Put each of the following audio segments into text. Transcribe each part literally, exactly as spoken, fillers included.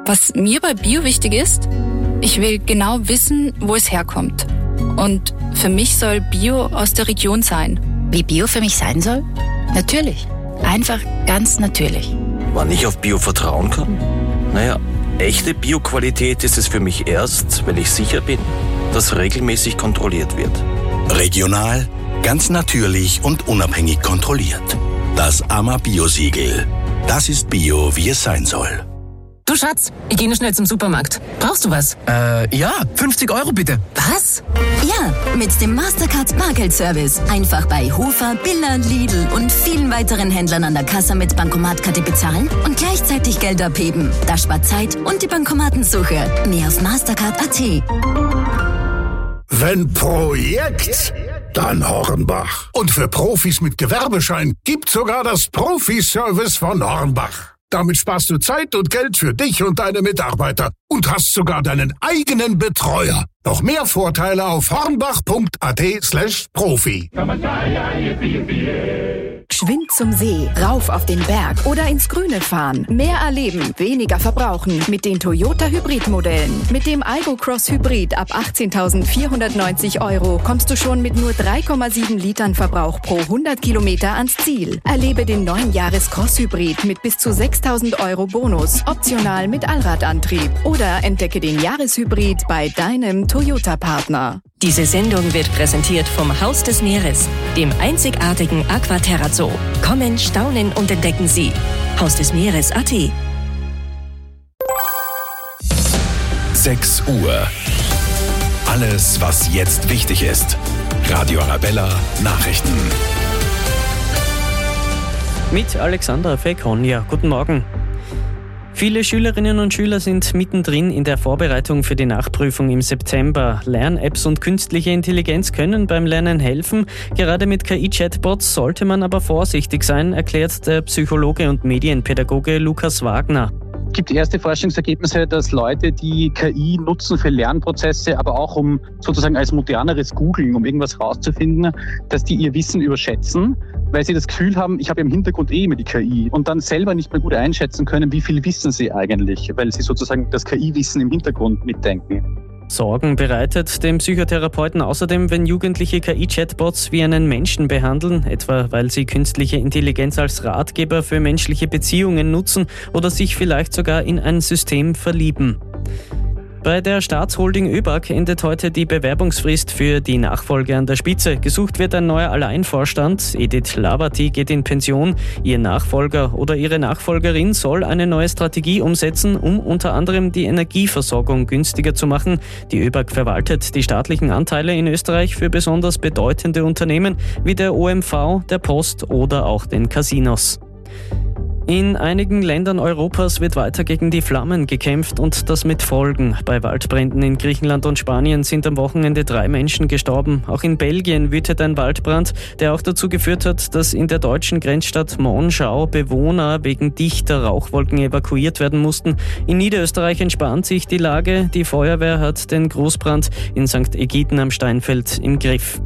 Was mir bei Bio wichtig ist, ich will genau wissen, wo es herkommt. Und für mich soll Bio aus der Region sein. Wie Bio für mich sein soll? Natürlich. Einfach ganz natürlich. Wann ich auf Bio vertrauen kann? Naja, echte Bio-Qualität ist es für mich erst, wenn ich sicher bin, dass regelmäßig kontrolliert wird. Regional, ganz natürlich und unabhängig kontrolliert. Das A M A Bio-Siegel. Das ist Bio, wie es sein soll. Du Schatz, ich gehe nur schnell zum Supermarkt. Brauchst du was? Äh, ja, fünfzig Euro bitte. Was? Ja, mit dem Mastercard Bargeldservice. Einfach bei Hofer, Billa, Lidl und vielen weiteren Händlern an der Kasse mit Bankomatkarte bezahlen und gleichzeitig Geld abheben. Das spart Zeit und die Bankomatensuche. Mehr auf mastercard punkt a t. Wenn Projekt, dann Hornbach. Und für Profis mit Gewerbeschein gibt's sogar das Profi-Service von Hornbach. Damit sparst du Zeit und Geld für dich und deine Mitarbeiter und hast sogar deinen eigenen Betreuer. Noch mehr Vorteile auf hornbach punkt a t slash profi. Geschwind zum See, rauf auf den Berg oder ins Grüne fahren. Mehr erleben, weniger verbrauchen mit den Toyota Hybrid-Modellen. Mit dem Aygo Cross Hybrid ab achtzehntausendvierhundertneunzig Euro kommst du schon mit nur drei Komma sieben Litern Verbrauch pro hundert Kilometer ans Ziel. Erlebe den neuen Jahres Cross Hybrid mit bis zu sechstausend Euro Bonus, optional mit Allradantrieb. Oder entdecke den Jahreshybrid bei deinem Toyota-Partner. Diese Sendung wird präsentiert vom Haus des Meeres, dem einzigartigen Aquaterra Zoo. Kommen, staunen und entdecken Sie. Haus des Meeres punkt a t. sechs Uhr. Alles, was jetzt wichtig ist. Radio Arabella Nachrichten. Mit Alexandra Fekonja. Guten Morgen. Viele Schülerinnen und Schüler sind mittendrin in der Vorbereitung für die Nachprüfung im September. Lern-Apps und künstliche Intelligenz können beim Lernen helfen. Gerade mit K I-Chatbots sollte man aber vorsichtig sein, erklärt der Psychologe und Medienpädagoge Lukas Wagner. Es gibt erste Forschungsergebnisse, dass Leute, die K I nutzen für Lernprozesse, aber auch um sozusagen als moderneres Googlen, um irgendwas rauszufinden, dass die ihr Wissen überschätzen, weil sie das Gefühl haben, ich habe im Hintergrund eh immer die K I und dann selber nicht mehr gut einschätzen können, wie viel wissen sie eigentlich, weil sie sozusagen das K I-Wissen im Hintergrund mitdenken. Sorgen bereitet dem Psychotherapeuten außerdem, wenn Jugendliche K I-Chatbots wie einen Menschen behandeln, etwa weil sie künstliche Intelligenz als Ratgeber für menschliche Beziehungen nutzen oder sich vielleicht sogar in ein System verlieben. Bei der Staatsholding ÖBAG endet heute die Bewerbungsfrist für die Nachfolge an der Spitze. Gesucht wird ein neuer Alleinvorstand. Edith Lavati geht in Pension. Ihr Nachfolger oder ihre Nachfolgerin soll eine neue Strategie umsetzen, um unter anderem die Energieversorgung günstiger zu machen. Die ÖBAG verwaltet die staatlichen Anteile in Österreich für besonders bedeutende Unternehmen wie der O M V, der Post oder auch den Casinos. In einigen Ländern Europas wird weiter gegen die Flammen gekämpft und das mit Folgen. Bei Waldbränden in Griechenland und Spanien sind am Wochenende drei Menschen gestorben. Auch in Belgien wütet ein Waldbrand, der auch dazu geführt hat, dass in der deutschen Grenzstadt Monschau Bewohner wegen dichter Rauchwolken evakuiert werden mussten. In Niederösterreich entspannt sich die Lage. Die Feuerwehr hat den Großbrand in Sankt Egiden am Steinfeld im Griff.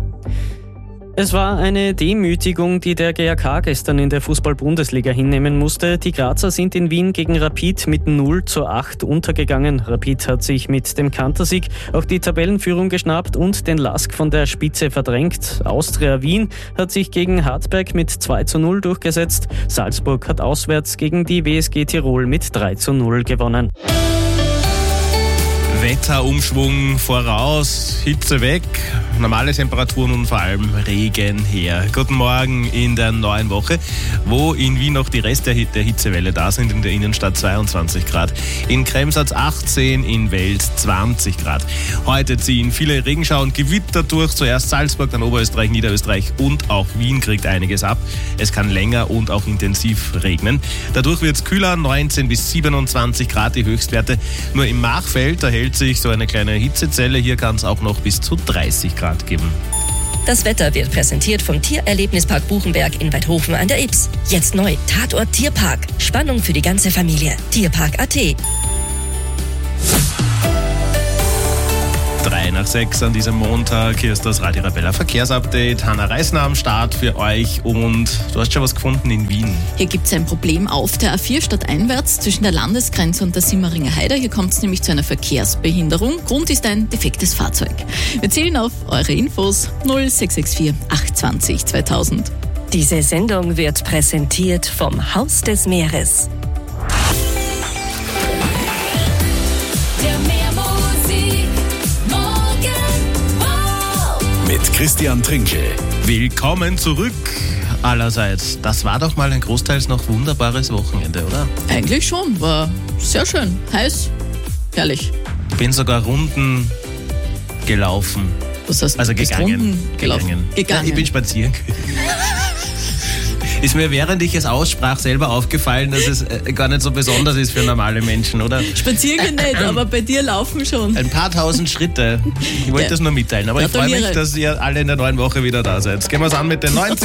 Es war eine Demütigung, die der G A K gestern in der Fußball-Bundesliga hinnehmen musste. Die Grazer sind in Wien gegen Rapid mit null zu acht untergegangen. Rapid hat sich mit dem Kantersieg auch die Tabellenführung geschnappt und den Lask von der Spitze verdrängt. Austria Wien hat sich gegen Hartberg mit zwei zu null durchgesetzt. Salzburg hat auswärts gegen die W S G Tirol mit drei zu null gewonnen. Wetterumschwung voraus, Hitze weg, normale Temperaturen und vor allem Regen her. Guten Morgen in der neuen Woche, wo in Wien noch die Reste der Hitzewelle da sind, in der Innenstadt zweiundzwanzig Grad, in Kremsatz achtzehn, in Wels zwanzig Grad. Heute ziehen viele Regenschauer und Gewitter durch, zuerst Salzburg, dann Oberösterreich, Niederösterreich und auch Wien kriegt einiges ab. Es kann länger und auch intensiv regnen. Dadurch wird es kühler, neunzehn bis siebenundzwanzig Grad die Höchstwerte. Nur im Machfeld, da hält sich so eine kleine Hitzezelle. Hier kann es auch noch bis zu dreißig Grad geben. Das Wetter wird präsentiert vom Tiererlebnispark Buchenberg in Weidhofen an der Ybbs. Jetzt neu, Tatort Tierpark. Spannung für die ganze Familie. Tierpark punkt a t. Drei drei nach sechs an diesem Montag. Hier ist das Radio Arabella Verkehrsupdate. Hanna Reisner am Start für euch und du hast schon was gefunden in Wien. Hier gibt es ein Problem auf der A vier stadteinwärts zwischen der Landesgrenze und der Simmeringer Heide. Hier kommt es nämlich zu einer Verkehrsbehinderung. Grund ist ein defektes Fahrzeug. Wir zählen auf eure Infos null sechs sechs vier acht zwei null zweitausend. Diese Sendung wird präsentiert vom Haus des Meeres. Mit Christian Trinkel. Willkommen zurück allerseits. Das war doch mal ein großteils noch wunderbares Wochenende, oder? Eigentlich schon, war sehr schön, heiß, herrlich. Ich bin sogar Runden gelaufen. Was heißt, also gegangen. Runden gelaufen? Gegangen. gegangen. Ja, ich bin spazieren. Ist mir, während ich es aussprach, selber aufgefallen, dass es gar nicht so besonders ist für normale Menschen, oder? Spazieren gehen nicht, aber bei dir laufen schon. Ein paar tausend Schritte. Ich wollte ja. das nur mitteilen. Aber ich freue mich, dass ihr alle in der neuen Woche wieder da seid. Gehen wir es an mit den neuen